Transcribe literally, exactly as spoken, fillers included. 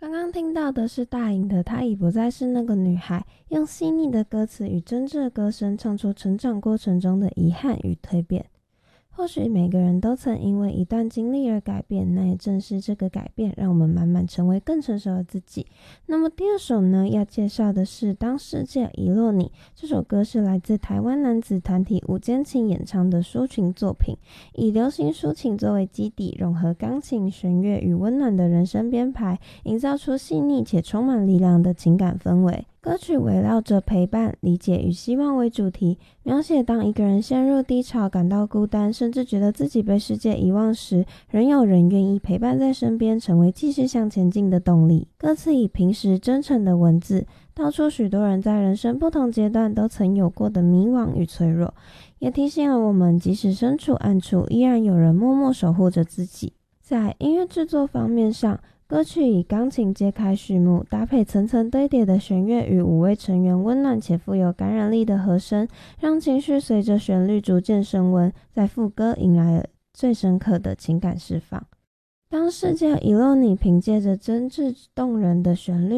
刚刚听到的是大颖的她已不再是那个女孩，用细腻的歌词与真挚的歌声唱出成长过程中的遗憾与蜕变。或许每个人都曾因为一段经历而改变，那也正是这个改变让我们慢慢成为更成熟的自己。那么第二首呢，要介绍的是《当世界遗落你》。这首歌是来自台湾男子团体五间琴演唱的抒情作品，以流行抒情作为基底，融合钢琴、弦乐与温暖的人声编排，营造出细腻且充满力量的情感氛围。歌曲围绕着陪伴、理解与希望为主题，描写当一个人陷入低潮、感到孤单，甚至觉得自己被世界遗忘时，仍有人愿意陪伴在身边，成为继续向前进的动力。歌词以平实真诚的文字，道出许多人在人生不同阶段都曾有过的迷惘与脆弱，也提醒了我们，即使身处暗处，依然有人默默守护着自己。在音乐制作方面上，歌曲以钢琴揭开序幕，搭配层层堆叠的弦乐与五位成员温暖且富有感染力的和声，让情绪随着旋律逐渐升温，在副歌迎来了最深刻的情感释放。当世界遗落你，凭借着真挚动人的旋律